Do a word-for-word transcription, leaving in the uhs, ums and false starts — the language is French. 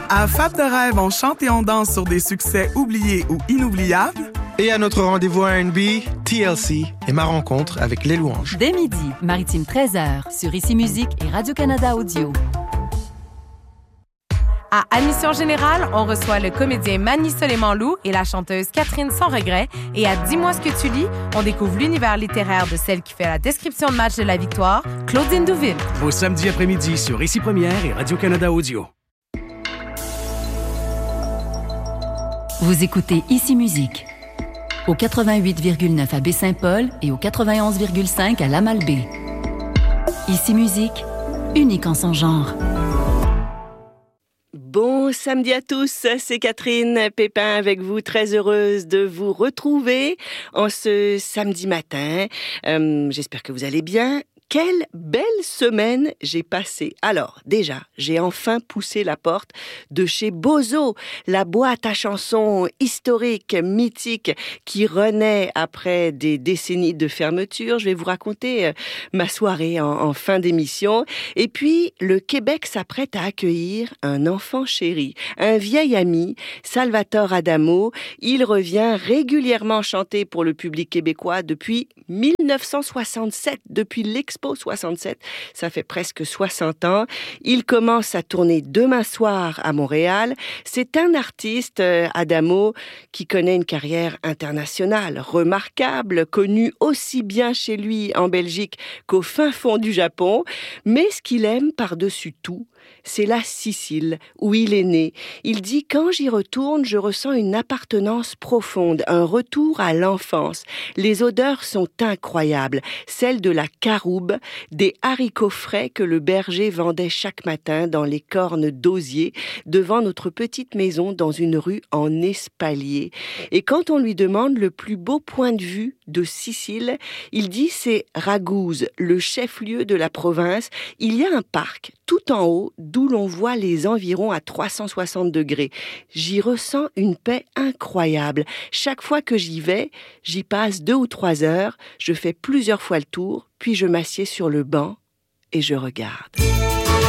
À Fab de Rêve, on chante et on danse sur des succès oubliés ou inoubliables. Et à notre rendez-vous R and B, T L C et ma rencontre avec Les Louanges. Dès midi, Maritime treize heures, sur Ici Musique et Radio-Canada Audio. À Admission Générale, on reçoit le comédien Manny Soleiman-Loup et la chanteuse Catherine Sans Regret. Et à Dis-moi ce que tu lis, on découvre l'univers littéraire de celle qui fait la description de match de la victoire, Claudine Douville. Au samedi après-midi sur Ici Première et Radio-Canada Audio. Vous écoutez Ici Musique. Au quatre-vingt-huit virgule neuf à Baie-Saint-Paul et au quatre-vingt-onze virgule cinq à Lamalbaie. Ici Musique, unique en son genre. Bon samedi à tous, c'est Catherine Pépin avec vous, très heureuse de vous retrouver en ce samedi matin. Euh, j'espère que vous allez bien. Quelle belle semaine j'ai passée. Alors, déjà, j'ai enfin poussé la porte de chez Bozo, la boîte à chansons historique, mythique, qui renaît après des décennies de fermeture. Je vais vous raconter euh, ma soirée en, en fin d'émission. Et puis, le Québec s'apprête à accueillir un enfant chéri, un vieil ami, Salvatore Adamo. Il revient régulièrement chanter pour le public québécois depuis mille neuf cent soixante-sept, depuis l'ex Expo soixante-sept, ça fait presque soixante ans. Il commence à tourner demain soir à Montréal. C'est un artiste, euh, Adamo, qui connaît une carrière internationale remarquable, connu aussi bien chez lui en Belgique qu'au fin fond du Japon. Mais ce qu'il aime par-dessus tout, c'est la Sicile, où il est né. Il dit « Quand j'y retourne, je ressens une appartenance profonde, un retour à l'enfance. Les odeurs sont incroyables, celles de la caroube, des haricots frais que le berger vendait chaque matin dans les cornes d'osier devant notre petite maison dans une rue en espalier. Et quand on lui demande le plus beau point de vue de Sicile, il dit c'est Raguse, le chef-lieu de la province. Il y a un parc tout en haut d'où l'on voit les environs à trois cent soixante degrés. J'y ressens une paix incroyable. Chaque fois que j'y vais, j'y passe deux ou trois heures, je fais plusieurs fois le tour, puis je m'assieds sur le banc et je regarde.